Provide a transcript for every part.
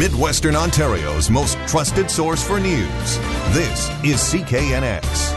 Midwestern Ontario's most trusted source for news. This is CKNX.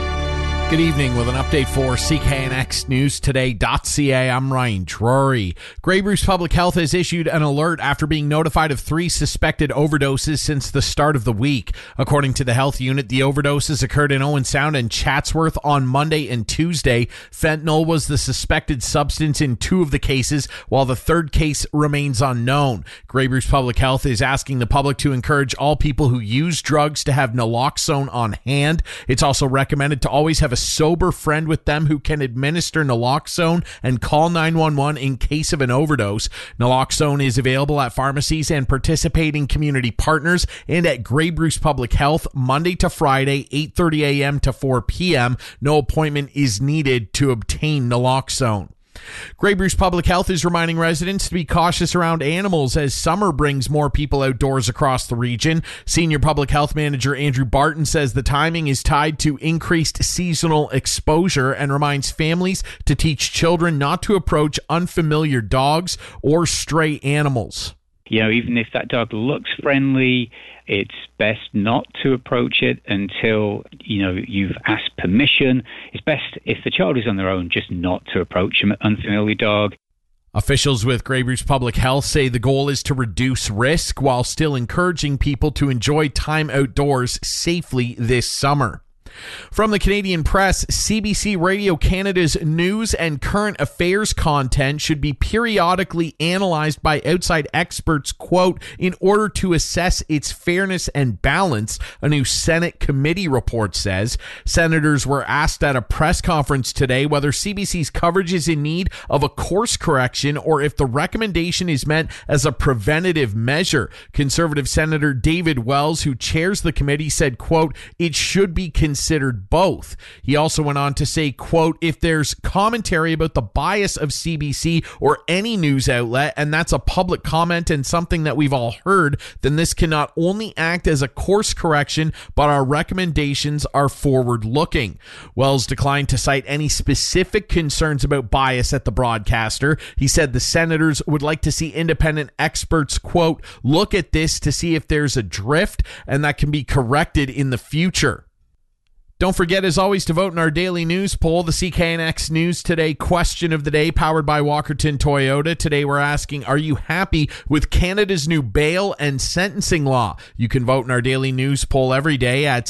Good evening with an update for CKNX News Today.ca. I'm Ryan Drury. Grey Bruce Public Health has issued an alert after being notified of 3 suspected overdoses since the start of the week. According to the health unit, the overdoses occurred in Owen Sound and Chatsworth on Monday and Tuesday. Fentanyl was the suspected substance in 2 of the cases, while the 3rd case remains unknown. Grey Bruce Public Health is asking the public to encourage all people who use drugs to have naloxone on hand. It's also recommended to always have a sober friend with them who can administer naloxone and call 911 in case of an overdose. Naloxone is available at pharmacies and participating community partners and at Grey Bruce Public Health Monday to Friday, 8:30 a.m. to 4 p.m. No appointment is needed to obtain naloxone. Grey Bruce Public Health is reminding residents to be cautious around animals as summer brings more people outdoors across the region. Senior Public Health Manager Andrew Barton says the timing is tied to increased seasonal exposure and reminds families to teach children not to approach unfamiliar dogs or stray animals. You know, even if that dog looks friendly, it's best not to approach it until, you've asked permission. It's best if the child is on their own, just not to approach an unfamiliar dog. Officials with Grey Bruce Public Health say the goal is to reduce risk while still encouraging people to enjoy time outdoors safely this summer. From the Canadian Press, CBC Radio Canada's news and current affairs content should be periodically analyzed by outside experts, quote, in order to assess its fairness and balance, a new Senate committee report says. Senators were asked at a press conference today whether CBC's coverage is in need of a course correction or if the recommendation is meant as a preventative measure. Conservative Senator David Wells, who chairs the committee, said, quote, it should be considered both. He also went on to say, quote, if there's commentary about the bias of CBC or any news outlet, and that's a public comment and something that we've all heard, then this can not only act as a course correction, but our recommendations are forward-looking. Wells declined to cite any specific concerns about bias at the broadcaster. He said the senators would like to see independent experts, quote, look at this to see if there's a drift and that can be corrected in the future. Don't forget, as always, to vote in our daily news poll, the CKNX News Today question of the day, powered by Walkerton Toyota. Today we're asking, are you happy with Canada's new bail and sentencing law? You can vote in our daily news poll every day at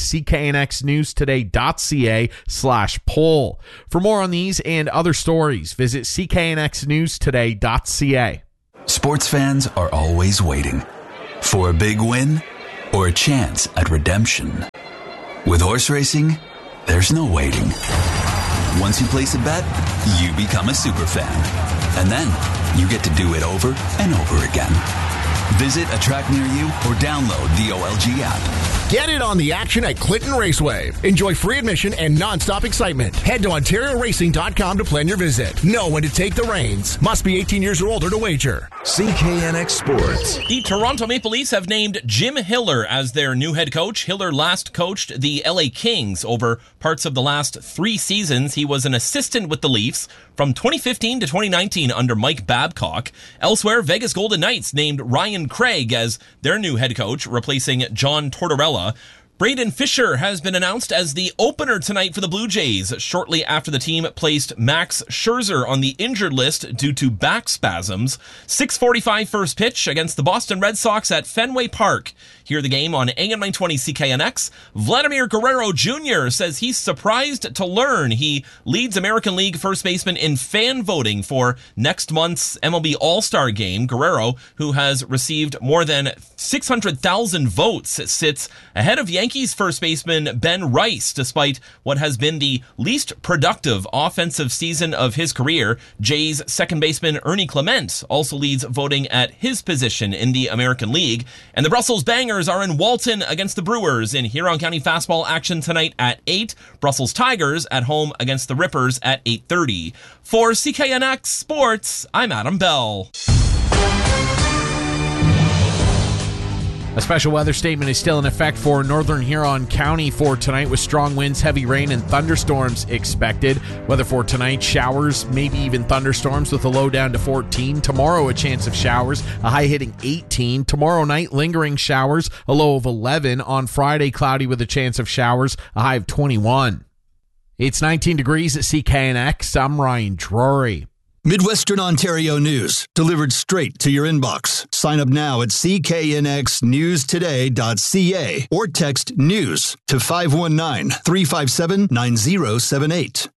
cknxnewstoday.ca/poll. For more on these and other stories, visit cknxnewstoday.ca. Sports fans are always waiting for a big win or a chance at redemption. With horse racing, there's no waiting. Once you place a bet, you become a super fan. And then you get to do it over and over again. Visit a track near you or download the OLG app. Get in on the action at Clinton Raceway. Enjoy free admission and non-stop excitement. Head to OntarioRacing.com to plan your visit. Know when to take the reins. Must be 18 years or older to wager. CKNX Sports. The Toronto Maple Leafs have named Jim Hiller as their new head coach. Hiller last coached the LA Kings over parts of the last 3 seasons. He was an assistant with the Leafs from 2015 to 2019 under Mike Babcock. Elsewhere, Vegas Golden Knights named Ryan Craig as their new head coach, replacing John Tortorella. Braden Fisher has been announced as the opener tonight for the Blue Jays, shortly after the team placed Max Scherzer on the injured list due to back spasms. 6:45 first pitch against the Boston Red Sox at Fenway Park. Hear the game on AM 920 CKNX. Vladimir Guerrero Jr. says he's surprised to learn he leads American League first baseman in fan voting for next month's MLB All-Star Game. Guerrero, who has received more than 600,000 votes, sits ahead of Yankees first baseman Ben Rice, despite what has been the least productive offensive season of his career. Jays second baseman Ernie Clement also leads voting at his position in the American League. And the Brussels Bangers are in Walton against the Brewers in Huron County fastball action tonight at 8. Brussels Tigers at home against the Rippers at 8:30. For CKNX Sports, I'm Adam Bell. A special weather statement is still in effect for Northern Huron County for tonight, with strong winds, heavy rain, and thunderstorms expected. Weather for tonight, showers, maybe even thunderstorms with a low down to 14. Tomorrow, a chance of showers, a high hitting 18. Tomorrow night, lingering showers, a low of 11. On Friday, cloudy with a chance of showers, a high of 21. It's 19 degrees at CKNX. I'm Ryan Drury. Midwestern Ontario news, delivered straight to your inbox. Sign up now at cknxnewstoday.ca or text NEWS to 519-357-9078.